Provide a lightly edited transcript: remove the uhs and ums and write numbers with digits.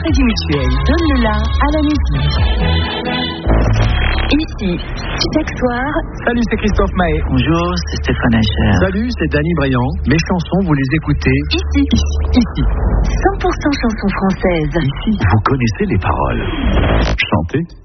Crédit Mutuel donne le la à la musique. Ici, chaque soir. Salut, c'est Christophe Maé. Bonjour, c'est Stéphane Echer. Salut, c'est Danny Briand. Mes chansons, vous les écoutez Ici. 100% chansons françaises. Ici, vous connaissez les paroles. Chantez.